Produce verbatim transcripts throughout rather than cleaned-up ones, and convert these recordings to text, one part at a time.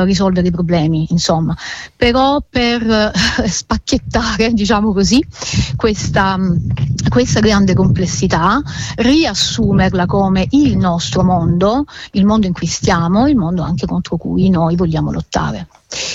risolvere i problemi, insomma. Però per eh, spacchettare, diciamo così, questa, questa grande complessità, riassumerla come il nostro mondo, il mondo in cui stiamo, il mondo anche contro cui noi vogliamo lottare.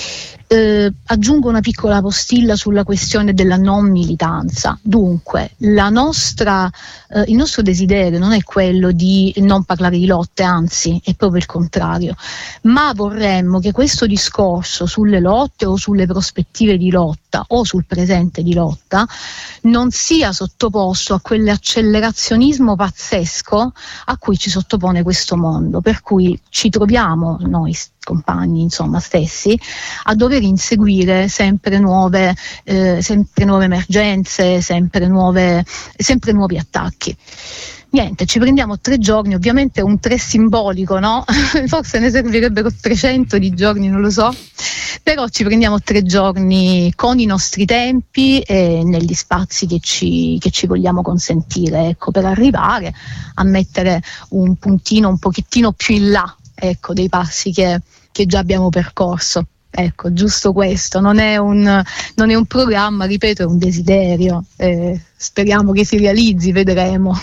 Eh, aggiungo una piccola postilla sulla questione della non militanza. Dunque, la nostra, eh, il nostro desiderio non è quello di non parlare di lotte, anzi è proprio il contrario, ma vorremmo che questo discorso sulle lotte o sulle prospettive di lotta o sul presente di lotta non sia sottoposto a quell'accelerazionismo pazzesco a cui ci sottopone questo mondo, per cui ci troviamo noi compagni, insomma, stessi, a dover inseguire sempre nuove, eh, sempre nuove emergenze, sempre nuove, sempre nuovi attacchi. Niente, ci prendiamo tre giorni, ovviamente un tre simbolico, no? Forse ne servirebbero trecento di giorni, non lo so, però ci prendiamo tre giorni con i nostri tempi e negli spazi che ci, che ci vogliamo consentire, ecco, per arrivare a mettere un puntino un pochettino più in là, ecco, dei passi che, che già abbiamo percorso. Ecco, giusto questo, non è un, non è un programma, ripeto, è un desiderio, eh, speriamo che si realizzi, vedremo.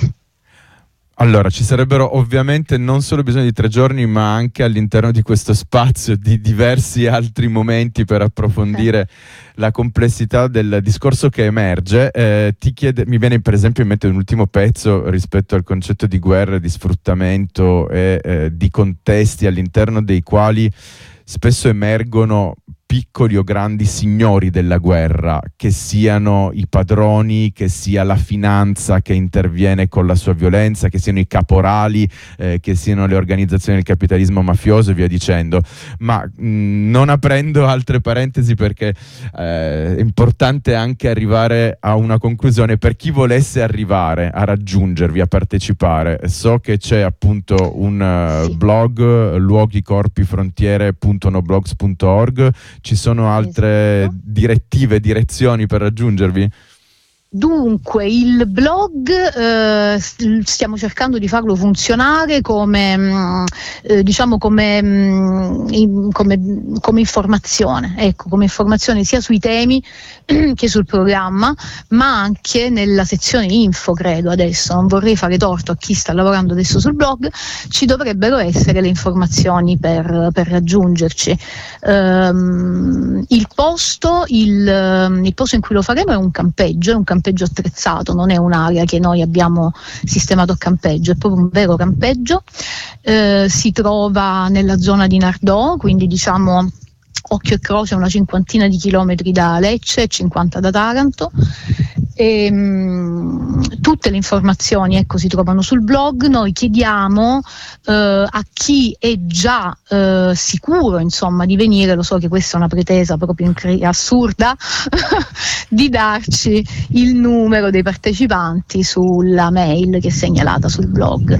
Allora, ci sarebbero ovviamente non solo bisogno di tre giorni, ma anche all'interno di questo spazio di diversi altri momenti per approfondire eh. la complessità del discorso che emerge. Eh, ti chiede, mi viene per esempio in mente un ultimo pezzo rispetto al concetto di guerra, di sfruttamento e eh, di contesti all'interno dei quali spesso emergono piccoli o grandi signori della guerra, che siano i padroni, che sia la finanza che interviene con la sua violenza, che siano i caporali, eh, che siano le organizzazioni del capitalismo mafioso e via dicendo. Ma mh, non aprendo altre parentesi, perché eh, è importante anche arrivare a una conclusione per chi volesse arrivare a raggiungervi, a partecipare. So che c'è appunto un uh, sì. blog, luoghicorpifrontiere punto noblogs punto org. Ci sono altre esatto. direttive, direzioni per raggiungervi? Dunque, il blog eh, stiamo cercando di farlo funzionare come mh, eh, diciamo come, mh, in, come, come informazione, ecco, come informazione sia sui temi che sul programma, ma anche nella sezione info, credo adesso, non vorrei fare torto a chi sta lavorando adesso sul blog, ci dovrebbero essere le informazioni per, per raggiungerci. Um, il posto, il, il posto in cui lo faremo è un campeggio, è un campeggio attrezzato, non è un'area che noi abbiamo sistemato a campeggio, è proprio un vero campeggio. Eh, si trova nella zona di Nardò, quindi diciamo occhio e croce una cinquantina di chilometri da Lecce e cinquanta da Taranto. E, mh, tutte le informazioni, ecco, si trovano sul blog. Noi chiediamo eh, a chi è già eh, sicuro, insomma, di venire, lo so che questa è una pretesa proprio incre- assurda di darci il numero dei partecipanti sulla mail che è segnalata sul blog.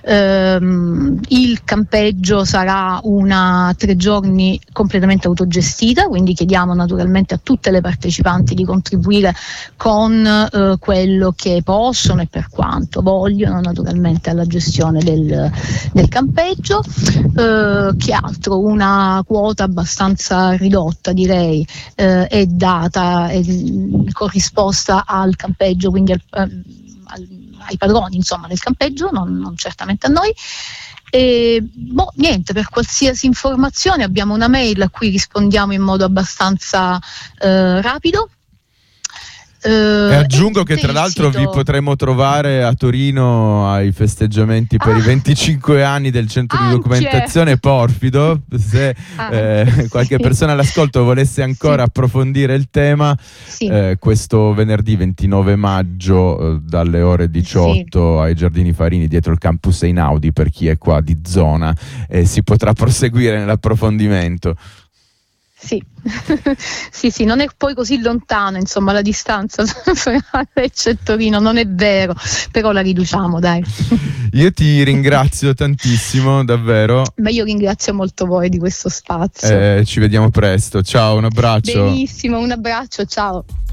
Ehm, il campeggio sarà una tre giorni completamente autogestita, quindi chiediamo naturalmente a tutte le partecipanti di contribuire con eh, quello che possono e per quanto vogliono, naturalmente, alla gestione del, del campeggio. Eh, che altro? Una quota abbastanza ridotta, direi, eh, è data, è corrisposta al campeggio, quindi al, al, ai padroni, insomma, del campeggio, non, non certamente a noi. E boh, niente, per qualsiasi informazione abbiamo una mail a cui rispondiamo in modo abbastanza eh, rapido. Uh, e aggiungo e che tra l'altro sito... vi potremo trovare a Torino ai festeggiamenti per ah, i venticinque anni del centro anche. di documentazione Porfido. Se ah, eh, qualche sì. persona all'ascolto volesse ancora sì. approfondire il tema, sì. eh, questo venerdì ventinove maggio eh, dalle ore diciotto sì. ai Giardini Farini, dietro il campus Einaudi, per chi è qua di zona, e eh, si potrà proseguire nell'approfondimento. Sì. sì, sì, non è poi così lontano, insomma, la distanza fra Lecce e Torino, non è vero, però la riduciamo, dai. Io ti ringrazio tantissimo, davvero. Ma io ringrazio molto voi di questo spazio. Eh, ci vediamo presto, ciao, un abbraccio. Benissimo, un abbraccio, ciao.